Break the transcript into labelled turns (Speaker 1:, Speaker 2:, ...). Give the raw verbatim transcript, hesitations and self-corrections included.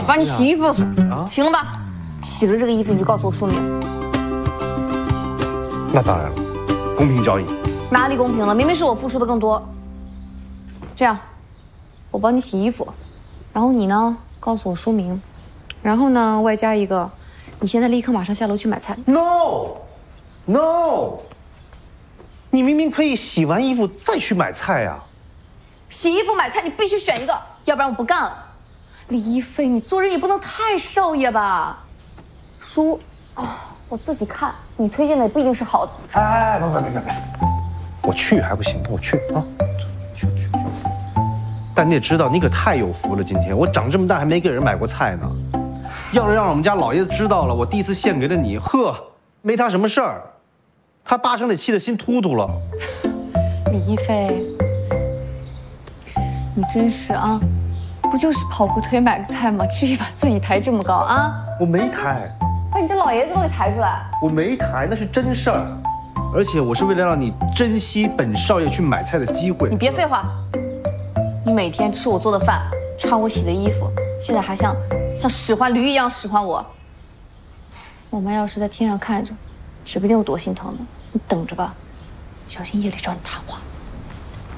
Speaker 1: 帮你洗衣服，啊，行了吧？洗了这个衣服你就告诉我书名。
Speaker 2: 那当然了，公平交易。
Speaker 1: 哪里公平了？明明是我付出的更多。这样，我帮你洗衣服，然后你呢告诉我书名，然后呢外加一个，你现在立刻马上下楼去买菜。
Speaker 2: No，No， 你明明可以洗完衣服再去买菜呀。
Speaker 1: 洗衣服买菜你必须选一个，要不然我不干了。李一飞，你做人也不能太少爷吧？书啊，我自己看，你推荐的也不一定是好的。
Speaker 2: 哎哎，别别别别，我去还不行，我去啊，去去去。但你也知道，你可太有福了，今天我长这么大还没给人买过菜呢。要是让我们家老爷子知道了，我第一次献给了你，呵，没他什么事儿，他八成得气得心突突了。
Speaker 1: 李一飞，你真是啊，不就是跑个腿买个菜吗？至于把自己抬这么高啊？
Speaker 2: 我没抬，
Speaker 1: 把你这老爷子都给抬出来。
Speaker 2: 我没抬，那是真事儿。而且我是为了让你珍惜本少爷去买菜的机会。
Speaker 1: 你别废话，你每天吃我做的饭，穿我洗的衣服，现在还像像使唤驴一样使唤我。我妈要是在天上看着，指不定有多心疼呢。你等着吧，小心夜里找你谈话。